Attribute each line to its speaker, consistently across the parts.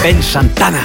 Speaker 1: Ben Shantana.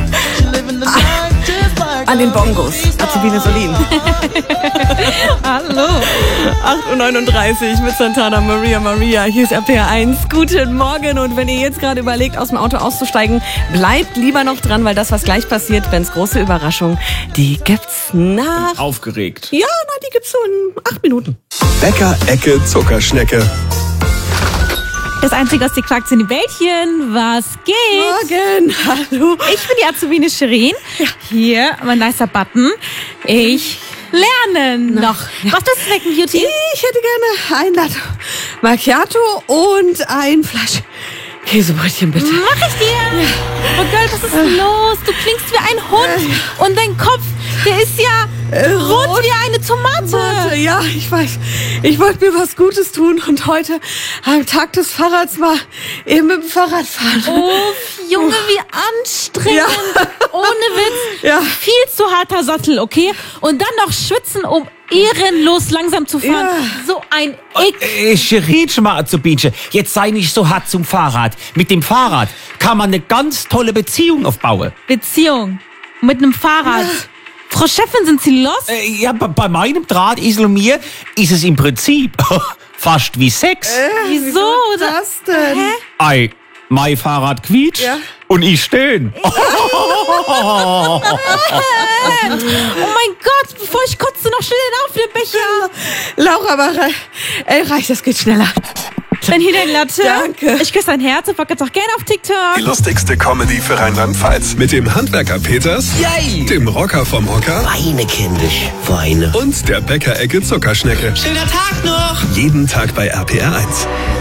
Speaker 1: An den Bongos, Azubine Solin.
Speaker 2: Hallo.
Speaker 1: 8.39 Uhr mit Santana Maria. Hier ist RPR 1. Guten Morgen. Und wenn ihr jetzt gerade überlegt, aus dem Auto auszusteigen, bleibt lieber noch dran, weil das, was gleich passiert, Bens große Überraschung, die gibt's nach...
Speaker 3: Aufgeregt.
Speaker 1: Ja, die gibt's so in 8 Minuten.
Speaker 4: Bäcker-Ecke Zuckerschnecke.
Speaker 2: Das einzige aus die Quarks in die Bällchen. Was geht?
Speaker 1: Morgen, hallo.
Speaker 2: Ich bin die Azubine Shirin. Hier, mein nicer Button. Ich lerne noch. Was ist Snacken Beauty?
Speaker 1: Ich hätte gerne ein Latte Macchiato und ein Fleisch Käsebrötchen, bitte.
Speaker 2: Mach ich dir. Oh Girl, was ist los? Du klingst wie ein Hund. Und dein Kopf, der ist ja rot wie eine Tomate.
Speaker 1: Ja, ich weiß. Ich wollte mir was Gutes tun und heute am Tag des Fahrrads mal eben mit dem Fahrrad fahren.
Speaker 2: Uff, Junge, wie anstrengend.
Speaker 1: Ja.
Speaker 2: Ohne Witz.
Speaker 1: Ja.
Speaker 2: Viel zu harter Sattel, okay? Und dann noch schwitzen, um ehrenlos langsam zu fahren.
Speaker 1: Ja.
Speaker 2: So ein Ick.
Speaker 3: Shirin, schon mal Azubinchen, jetzt sei nicht so hart zum Fahrrad. Mit dem Fahrrad kann man eine ganz tolle Beziehung aufbauen.
Speaker 2: Beziehung mit einem Fahrrad.
Speaker 1: Ja.
Speaker 2: Frau Chefin, sind Sie los?
Speaker 3: Ja, bei meinem Drahtesel und mir ist es im Prinzip fast wie Sex.
Speaker 2: Wieso?
Speaker 1: das denn?
Speaker 2: Hä?
Speaker 3: Ei, mein Fahrrad quietscht
Speaker 1: Ja.
Speaker 3: und ich stehen.
Speaker 2: Oh mein Gott, bevor ich kotze, noch schnell den Aufnehmbecher.
Speaker 1: Laura, aber reicht, das geht schneller.
Speaker 2: Dann hier dein Latte.
Speaker 1: Danke.
Speaker 2: Ich küsse dein Herz und folgt jetzt auch gerne auf TikTok.
Speaker 4: Die lustigste Comedy für Rheinland-Pfalz. Mit dem Handwerker Peters,
Speaker 5: Yay!
Speaker 4: dem Rocker vom Hocker
Speaker 5: Weine, kindisch, weine.
Speaker 4: und der Bäcker-Ecke Zuckerschnecke.
Speaker 5: Schöner Tag noch!
Speaker 4: Jeden Tag bei RPR 1.